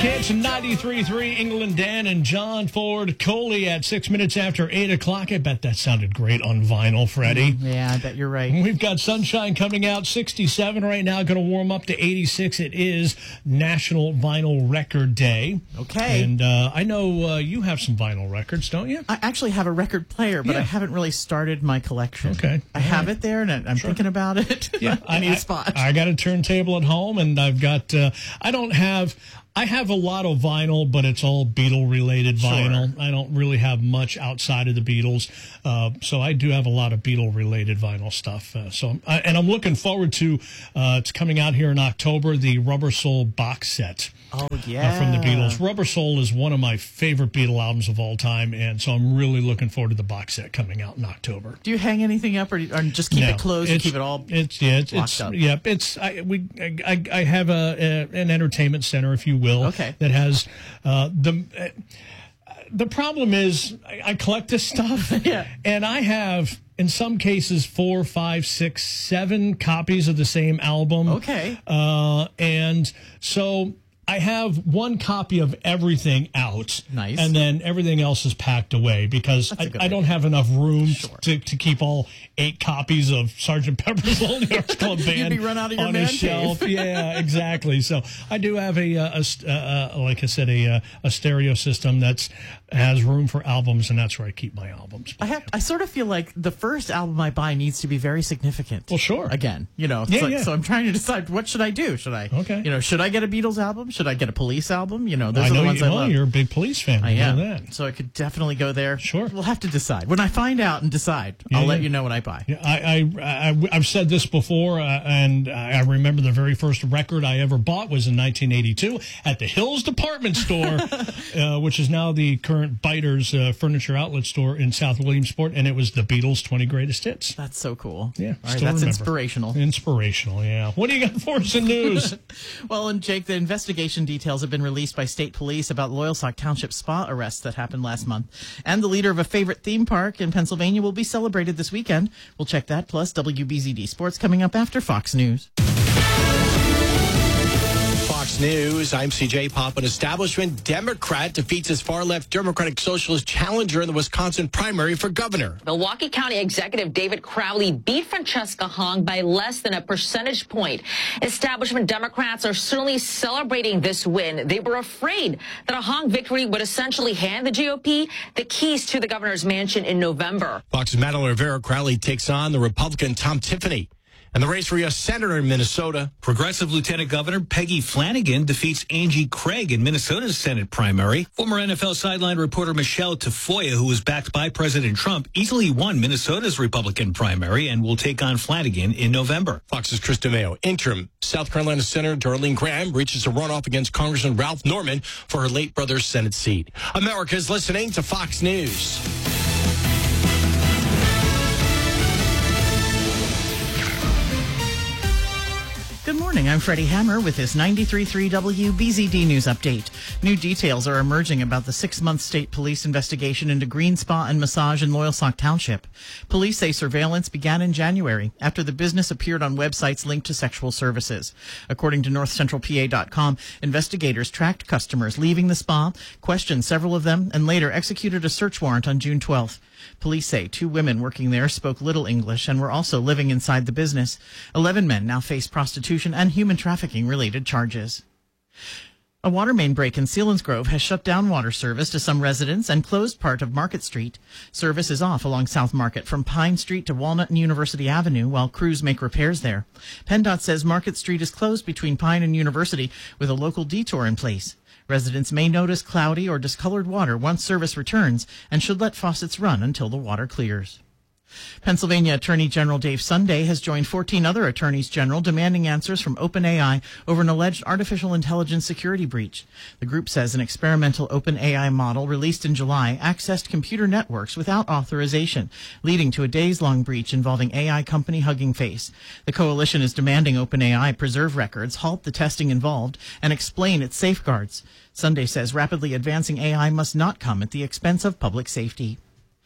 Hits 93.3, England Dan and John Ford Coley at 6 minutes after 8 o'clock. I bet that sounded great on vinyl, Freddie. Yeah, I bet you're right. We've got sunshine coming out, 67 right now, going to warm up to 86. It is National Vinyl Record Day. Okay. And I know you have some vinyl records, don't you? I actually have a record player, but Yeah. I haven't really started my collection. Okay. I have it there, and I'm thinking about it. Yeah, I need a spot. I got a turntable at home, and I've got. I have a lot of vinyl, but it's all Beatle-related vinyl. Sure. I don't really have much outside of the Beatles, so I do have a lot of Beatle-related vinyl stuff. I'm looking forward to it's coming out here in October, the Rubber Soul box set. Oh, yeah. From the Beatles. Rubber Soul is one of my favorite Beatle albums of all time, and so I'm really looking forward to the box set coming out in October. Do you hang anything up, or just keep it closed and keep it all locked up? Yeah, I have an entertainment center, if you will, that has the problem is I collect this stuff, and I have, in some cases, 4, 5, 6, 7 copies of the same album. Okay. And so I have one copy of everything out. Nice. And then everything else is packed away because I don't have enough room to keep all 8 copies of Sgt. Pepper's Lonely Hearts Club Band You'd be run out of your on man a shelf. cave. Yeah, exactly. So I do have like I said, a stereo system that has room for albums, and that's where I keep my albums. I sort of feel like the first album I buy needs to be very significant. Well, sure. Again, so I'm trying to decide, what should I do? Should I, should I get a Beatles album? Should I get a Police album? Those are the ones I love. You're a big Police fan. I am. know that. So I could definitely go there. Sure. We'll have to decide. When I find out and decide, I'll let you know what I buy. Yeah, I've said this before, and I remember the very first record I ever bought was in 1982 at the Hills Department Store, which is now the current Biters Furniture Outlet Store in South Williamsport, and it was the Beatles' 20 Greatest Hits. That's so cool. Yeah, All right, that's remember. inspirational. Inspirational, yeah. What do you got for us in news? Well, and Jake, the investigation details have been released by state police about Loyalsock Township spa arrests that happened last month. And the leader of a favorite theme park in Pennsylvania will be celebrated this weekend. We'll check that, plus WBZD Sports coming up after Fox News. Fox News, I'm CJ Pop. An establishment Democrat defeats his far-left Democratic Socialist challenger in the Wisconsin primary for governor. Milwaukee County Executive David Crowley beat Francesca Hong by less than a percentage point. Establishment Democrats are certainly celebrating this win. They were afraid that a Hong victory would essentially hand the GOP the keys to the governor's mansion in November. Fox's Madeline Rivera. Crowley takes on the Republican Tom Tiffany. And the race for U.S. Senator in Minnesota. Progressive Lieutenant Governor Peggy Flanagan defeats Angie Craig in Minnesota's Senate primary. Former NFL sideline reporter Michelle Tafoya, who was backed by President Trump, easily won Minnesota's Republican primary and will take on Flanagan in November. Fox's Chris DeMeo. Interim South Carolina Senator Darlene Graham reaches a runoff against Congressman Ralph Norman for her late brother's Senate seat. America's listening to Fox News. Good morning, I'm Freddie Hammer with this 93.3 WBZD News Update. New details are emerging about the 6-month state police investigation into Green Spa and Massage in Loyalsock Township. Police say surveillance began in January after the business appeared on websites linked to sexual services. According to NorthCentralPA.com, investigators tracked customers leaving the spa, questioned several of them, and later executed a search warrant on June 12th. Police say 2 women working there spoke little English and were also living inside the business. 11 men now face prostitution and human trafficking related charges. A water main break in Selinsgrove has shut down water service to some residents and closed part of Market Street. Service is off along South Market from Pine Street to Walnut and University Avenue while crews make repairs there. PennDOT says Market Street is closed between Pine and University with a local detour in place. Residents may notice cloudy or discolored water once service returns and should let faucets run until the water clears. Pennsylvania Attorney General Dave Sunday has joined 14 other attorneys general demanding answers from OpenAI over an alleged artificial intelligence security breach. The group says an experimental OpenAI model released in July accessed computer networks without authorization, leading to a days-long breach involving AI company Hugging Face. The coalition is demanding OpenAI preserve records, halt the testing involved, and explain its safeguards. Sunday says rapidly advancing AI must not come at the expense of public safety.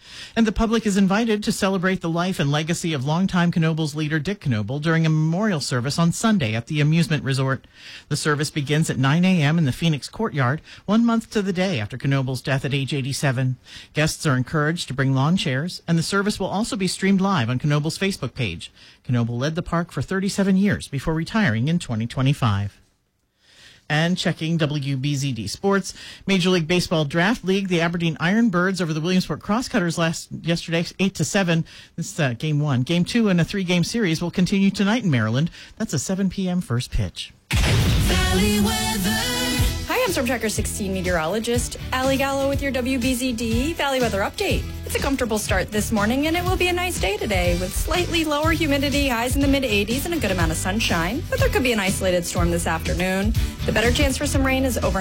And the public is invited to celebrate the life and legacy of longtime Knoebels leader Dick Knoebel during a memorial service on Sunday at the amusement resort. The service begins at 9 a.m. in the Phoenix Courtyard, 1 month to the day after Knoebel's death at age 87. Guests are encouraged to bring lawn chairs, and the service will also be streamed live on Knoebel's Facebook page. Knoebel led the park for 37 years before retiring in 2025. And checking WBZD Sports, Major League Baseball Draft League, the Aberdeen Ironbirds over the Williamsport Crosscutters yesterday, 8-7. This is Game 1. Game 2 in a 3-game series will continue tonight in Maryland. That's a 7 p.m. first pitch. Valley weather. Hi, I'm Storm Tracker 16 meteorologist Allie Gallo with your WBZD Valley Weather Update. It's a comfortable start this morning, and it will be a nice day today with slightly lower humidity, highs in the mid-80s, and a good amount of sunshine. But there could be an isolated storm this afternoon. The better chance for some rain is over